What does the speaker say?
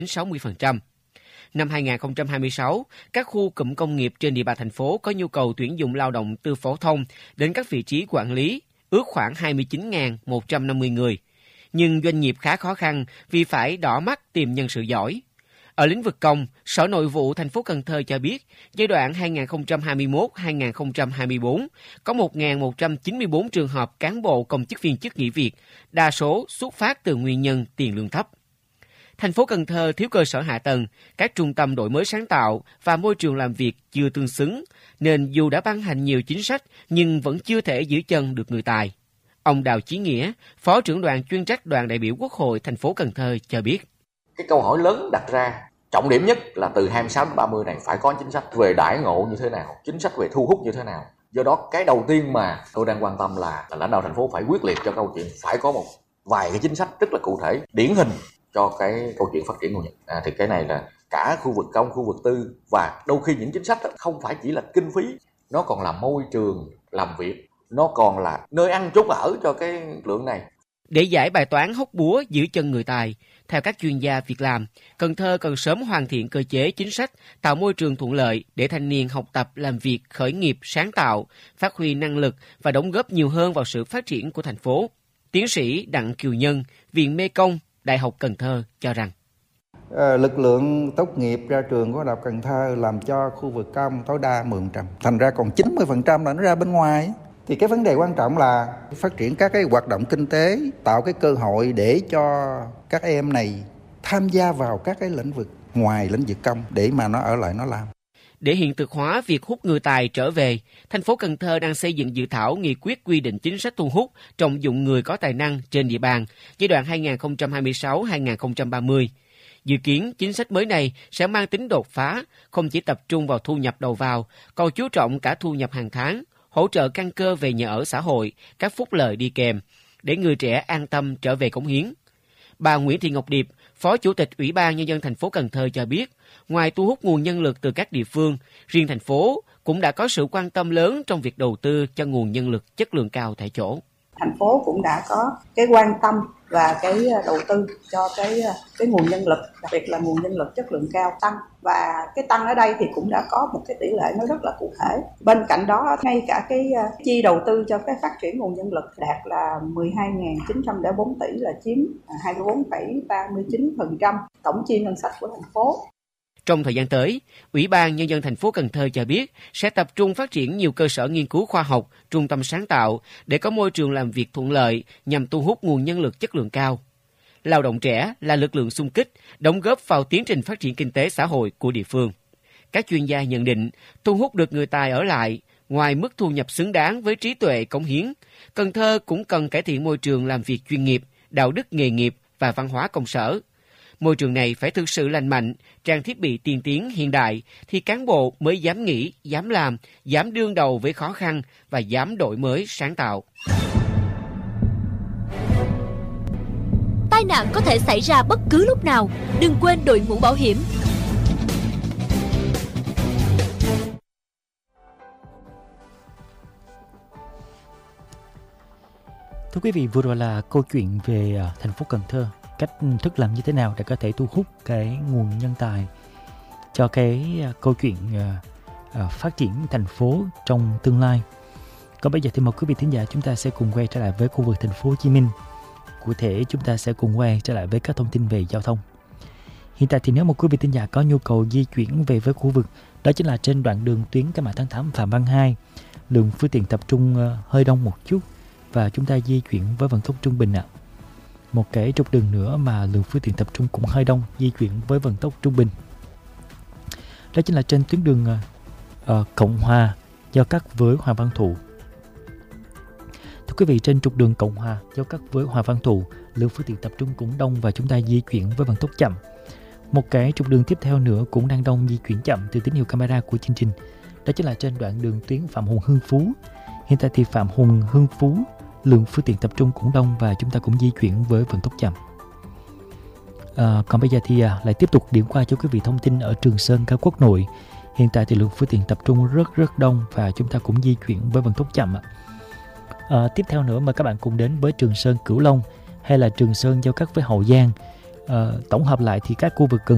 60%. Năm 2026, các khu cụm công nghiệp trên địa bàn thành phố có nhu cầu tuyển dụng lao động từ phổ thông đến các vị trí quản lý, ước khoảng 29.150 người. Nhưng doanh nghiệp khá khó khăn vì phải đỏ mắt tìm nhân sự giỏi. Ở lĩnh vực công, Sở Nội vụ thành phố Cần Thơ cho biết, giai đoạn 2021-2024 có 1.194 trường hợp cán bộ công chức viên chức nghỉ việc, đa số xuất phát từ nguyên nhân tiền lương thấp. Thành phố Cần Thơ thiếu cơ sở hạ tầng, các trung tâm đổi mới sáng tạo và môi trường làm việc chưa tương xứng, nên dù đã ban hành nhiều chính sách nhưng vẫn chưa thể giữ chân được người tài. Ông Đào Chí Nghĩa, Phó trưởng đoàn chuyên trách đoàn đại biểu Quốc hội thành phố Cần Thơ cho biết. Cái câu hỏi lớn đặt ra, trọng điểm nhất là từ 26 đến 30 này phải có chính sách về đãi ngộ như thế nào, chính sách về thu hút như thế nào. Do đó cái đầu tiên mà tôi đang quan tâm là lãnh đạo thành phố phải quyết liệt cho câu chuyện phải có một vài cái chính sách rất là cụ thể, điển hình cho cái câu chuyện phát triển nguồn nhân. Thì cái này là cả khu vực công, khu vực tư, và đôi khi những chính sách không phải chỉ là kinh phí, nó còn là môi trường làm việc, nó còn là nơi ăn trốn ở cho cái lượng này. Để giải bài toán hốc búa giữ chân người tài, theo các chuyên gia việc làm, Cần Thơ cần sớm hoàn thiện cơ chế chính sách, tạo môi trường thuận lợi để thanh niên học tập, làm việc, khởi nghiệp, sáng tạo, phát huy năng lực và đóng góp nhiều hơn vào sự phát triển của thành phố. Tiến sĩ Đặng Kiều Nhân, Viện Mê Công, Đại học Cần Thơ cho rằng lực lượng tốt nghiệp ra trường của Đại học Cần Thơ làm cho khu vực công tối đa 10%, thành ra còn 90% là nó ra bên ngoài. Thì cái vấn đề quan trọng là phát triển các cái hoạt động kinh tế, tạo cái cơ hội để cho các em này tham gia vào các cái lĩnh vực ngoài lĩnh vực công để mà nó ở lại nó làm. Để hiện thực hóa việc hút người tài trở về, thành phố Cần Thơ đang xây dựng dự thảo nghị quyết quy định chính sách thu hút, trọng dụng người có tài năng trên địa bàn giai đoạn 2026-2030. Dự kiến chính sách mới này sẽ mang tính đột phá, không chỉ tập trung vào thu nhập đầu vào, còn chú trọng cả thu nhập hàng tháng, hỗ trợ căn cơ về nhà ở xã hội, các phúc lợi đi kèm, để người trẻ an tâm trở về cống hiến. Bà Nguyễn Thị Ngọc Điệp, Phó Chủ tịch Ủy ban Nhân dân thành phố Cần Thơ cho biết, ngoài thu hút nguồn nhân lực từ các địa phương, riêng thành phố cũng đã có sự quan tâm lớn trong việc đầu tư cho nguồn nhân lực chất lượng cao tại chỗ. Thành phố cũng đã có cái quan tâm và cái đầu tư cho cái nguồn nhân lực, đặc biệt là nguồn nhân lực chất lượng cao tăng, và cái tăng ở đây thì cũng đã có một cái tỷ lệ nó rất là cụ thể. Bên cạnh đó, ngay cả cái chi đầu tư cho cái phát triển nguồn nhân lực đạt là 12.904 tỷ, là chiếm 24,39% tổng chi ngân sách của thành phố. Trong thời gian tới, Ủy ban Nhân dân thành phố Cần Thơ cho biết sẽ tập trung phát triển nhiều cơ sở nghiên cứu khoa học, trung tâm sáng tạo để có môi trường làm việc thuận lợi nhằm thu hút nguồn nhân lực chất lượng cao. Lao động trẻ là lực lượng xung kích, đóng góp vào tiến trình phát triển kinh tế xã hội của địa phương. Các chuyên gia nhận định, thu hút được người tài ở lại, ngoài mức thu nhập xứng đáng với trí tuệ cống hiến, Cần Thơ cũng cần cải thiện môi trường làm việc chuyên nghiệp, đạo đức nghề nghiệp và văn hóa công sở. Môi trường này phải thực sự lành mạnh, trang thiết bị tiên tiến hiện đại thì cán bộ mới dám nghĩ, dám làm, dám đương đầu với khó khăn và dám đổi mới sáng tạo. Tai nạn có thể xảy ra bất cứ lúc nào, đừng quên đội mũ bảo hiểm. Thưa quý vị, vừa rồi là câu chuyện về thành phố Cần Thơ, cách thức làm như thế nào để có thể thu hút cái nguồn nhân tài cho cái câu chuyện phát triển thành phố trong tương lai. Còn bây giờ thì mời quý vị thính giả chúng ta sẽ cùng quay trở lại với khu vực thành phố Hồ Chí Minh. Cụ thể chúng ta sẽ cùng quay trở lại với các thông tin về giao thông. Hiện tại thì nếu một quý vị thính giả có nhu cầu di chuyển về với khu vực, đó chính là trên đoạn đường tuyến Cách mạng tháng 8 Phạm Văn Hai, lượng phương tiện tập trung hơi đông một chút và chúng ta di chuyển với vận tốc trung bình ạ. Một cái trục đường nữa mà lượng phương tiện tập trung cũng hơi đông, di chuyển với vận tốc trung bình, đó chính là trên tuyến đường Cộng Hòa giao cắt với Hoàng Văn Thụ. Thưa quý vị, trên trục đường Cộng Hòa giao cắt với Hoàng Văn Thụ, lượng phương tiện tập trung cũng đông và chúng ta di chuyển với vận tốc chậm. Một cái trục đường tiếp theo nữa cũng đang đông, di chuyển chậm từ tín hiệu camera của chương trình, đó chính là trên đoạn đường tuyến Phạm Hùng Hưng Phú. Hiện tại thì Phạm Hùng Hưng Phú lượng phương tiện tập trung cũng đông và chúng ta cũng di chuyển với vận tốc chậm. Còn bây giờ thì lại tiếp tục điểm qua cho quý vị thông tin ở Trường Sơn Cao Quốc Nội. Hiện tại thì lượng phương tiện tập trung rất đông và chúng ta cũng di chuyển với vận tốc chậm. Tiếp theo nữa mời các bạn cùng đến với Trường Sơn Cửu Long hay là Trường Sơn giao cắt với Hậu Giang. Tổng hợp lại thì các khu vực cần